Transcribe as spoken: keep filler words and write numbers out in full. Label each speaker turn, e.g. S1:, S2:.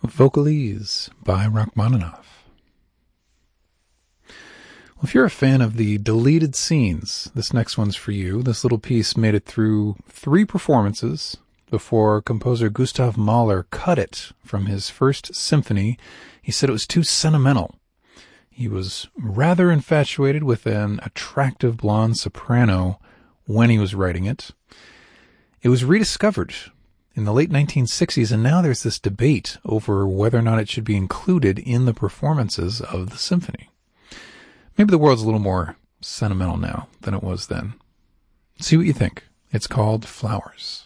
S1: Vocalese by Rachmaninoff. Well, if you're a fan of the deleted scenes, this next one's for you. This little piece made it through three performances before composer Gustav Mahler cut it from his first symphony. He said it was too sentimental. He was rather infatuated with an attractive blonde soprano when he was writing it. It was rediscovered in the late nineteen sixties, and now there's this debate over whether or not it should be included in the performances of the symphony. Maybe the world's a little more sentimental now than it was then. See what you think. It's called Flowers.